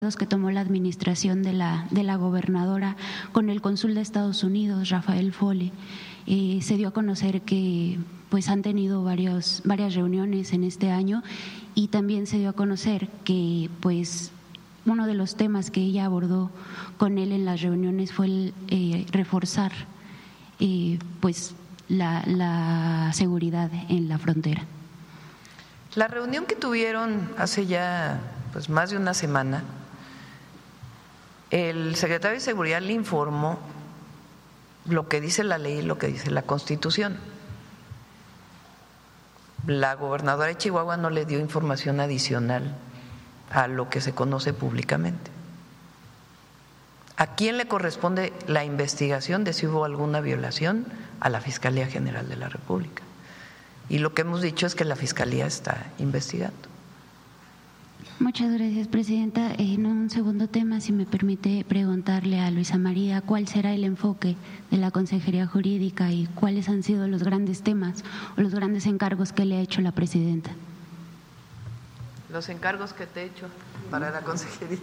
que tomó la administración de la gobernadora con el cónsul de Estados Unidos, Rafael Foley, se dio a conocer que pues han tenido varias reuniones en este año, y también se dio a conocer que pues uno de los temas que ella abordó con él en las reuniones fue el reforzar pues la seguridad en la frontera. La reunión que tuvieron hace ya pues más de una semana, el secretario de Seguridad le informó lo que dice la ley y lo que dice la Constitución. La gobernadora de Chihuahua no le dio información adicional a lo que se conoce públicamente. ¿A quién le corresponde la investigación de si hubo alguna violación? A la Fiscalía General de la República. Y lo que hemos dicho es que la Fiscalía está investigando. Muchas gracias, presidenta. En un segundo tema, si me permite preguntarle a Luisa María cuál será el enfoque de la Consejería Jurídica y cuáles han sido los grandes temas o los grandes encargos que le ha hecho la presidenta. Los encargos que te he hecho para la Consejería.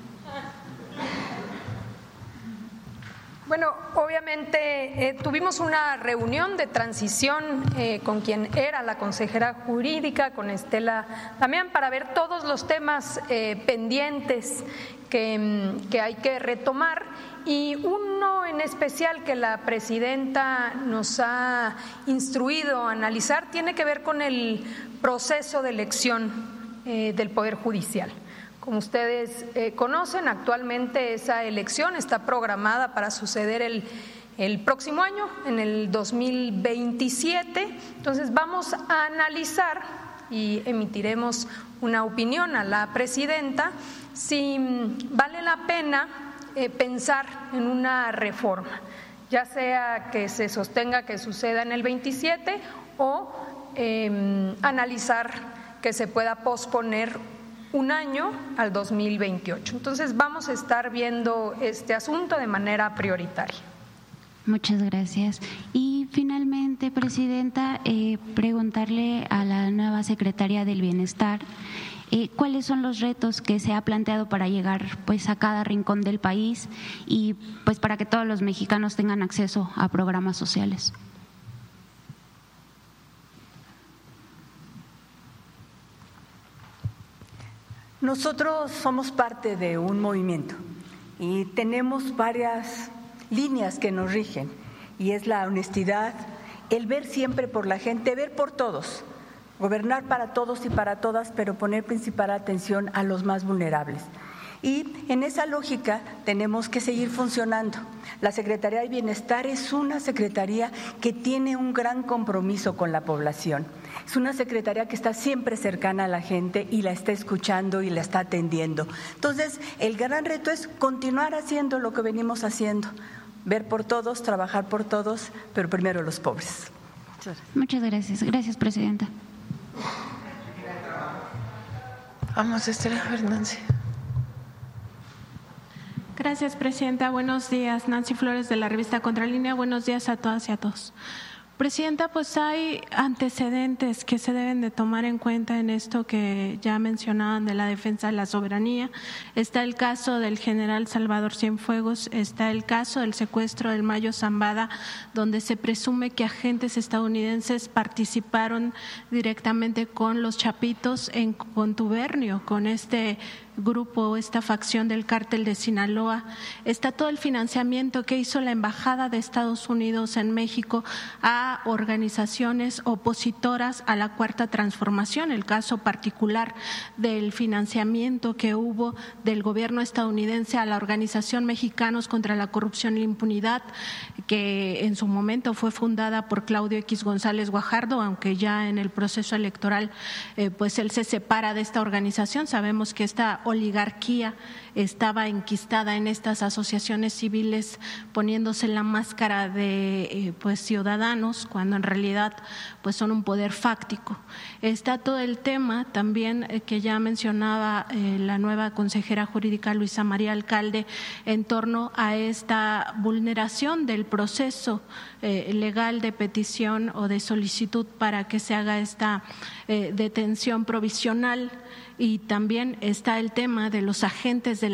Bueno, obviamente tuvimos una reunión de transición con quien era la consejera jurídica, con Estela Damián, para ver todos los temas pendientes que hay que retomar, y uno en especial que la presidenta nos ha instruido a analizar tiene que ver con el proceso de elección del Poder Judicial. Como ustedes conocen, actualmente esa elección está programada para suceder el próximo año, en el 2027. Entonces vamos a analizar y emitiremos una opinión a la presidenta si vale la pena pensar en una reforma, ya sea que se sostenga que suceda en el 27 o analizar que se pueda posponer un año al 2028. Entonces vamos a estar viendo este asunto de manera prioritaria. Muchas gracias. Y finalmente, presidenta, preguntarle a la nueva secretaria del Bienestar cuáles son los retos que se ha planteado para llegar pues a cada rincón del país y pues para que todos los mexicanos tengan acceso a programas sociales. Nosotros somos parte de un movimiento y tenemos varias líneas que nos rigen, y es la honestidad, el ver siempre por la gente, ver por todos, gobernar para todos y para todas, pero poner principal atención a los más vulnerables. Y en esa lógica tenemos que seguir funcionando. La Secretaría de Bienestar es una secretaría que tiene un gran compromiso con la población. Es una secretaría que está siempre cercana a la gente y la está escuchando y la está atendiendo. Entonces, el gran reto es continuar haciendo lo que venimos haciendo, ver por todos, trabajar por todos, pero primero los pobres. Muchas gracias. Gracias, presidenta. Vamos, Estela Fernández. Gracias, presidenta. Buenos días. Nancy Flores, de la revista Contralínea. Buenos días a todas y a todos. Presidenta, pues hay antecedentes que se deben de tomar en cuenta en esto que ya mencionaban de la defensa de la soberanía. Está el caso del general Salvador Cienfuegos, está el caso del secuestro del Mayo Zambada, donde se presume que agentes estadounidenses participaron directamente con los Chapitos en contubernio con este grupo, esta facción del cártel de Sinaloa. Está todo el financiamiento que hizo la Embajada de Estados Unidos en México a organizaciones opositoras a la Cuarta Transformación, el caso particular del financiamiento que hubo del gobierno estadounidense a la Organización Mexicanos contra la Corrupción y la Impunidad, que en su momento fue fundada por Claudio X González Guajardo, aunque ya en el proceso electoral pues él se separa de esta organización. Sabemos que esta oligarquía estaba enquistada en estas asociaciones civiles, poniéndose la máscara de pues ciudadanos, cuando en realidad pues son un poder fáctico. Está todo el tema también que ya mencionaba la nueva consejera jurídica Luisa María Alcalde en torno a esta vulneración del proceso legal de petición o de solicitud para que se haga esta detención provisional, y también está el tema de los agentes de